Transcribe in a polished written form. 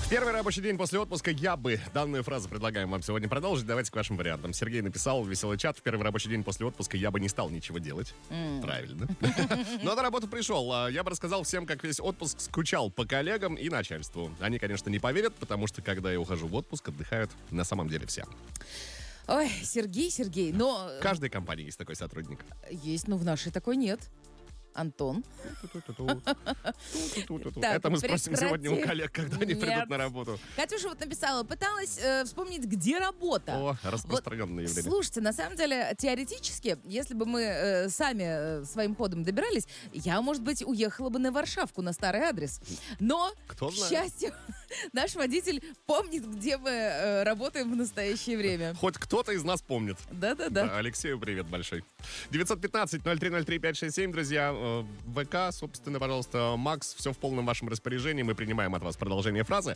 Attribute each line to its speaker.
Speaker 1: Первый рабочий день после отпуска я бы. Данную фразу предлагаем вам сегодня продолжить. Давайте к вашим вариантам. Сергей написал в веселый чат: в первый рабочий день после отпуска я бы не стал ничего делать. Правильно. Но на работу пришел. Я бы рассказал всем, как весь отпуск скучал по коллегам и начальству. Они, конечно, не поверят, потому что, когда я ухожу в отпуск, отдыхают на самом деле все.
Speaker 2: Ой, Сергей, но...
Speaker 1: В каждой компании есть такой сотрудник.
Speaker 2: Есть, но в нашей такой нет. Антон.
Speaker 1: Это мы спросим сегодня у коллег, когда они придут на работу.
Speaker 2: Катюша вот написала, пыталась вспомнить, где работа.
Speaker 1: О, распространенное явление.
Speaker 2: Слушайте, на самом деле, теоретически, если бы мы сами своим ходом добирались, я, может быть, уехала бы на Варшавку, на старый адрес. Но, к счастью, наш водитель помнит, где мы работаем в настоящее время.
Speaker 1: Хоть кто-то из нас помнит.
Speaker 2: Да.
Speaker 1: Алексею привет большой. 915-0303-567, друзья. ВК, собственно, пожалуйста, Макс, все в полном вашем распоряжении. Мы принимаем от вас продолжение фразы.